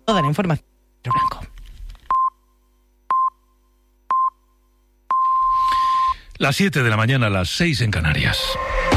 Toda la información blanco. Las 7 de la mañana, las 6 en Canarias.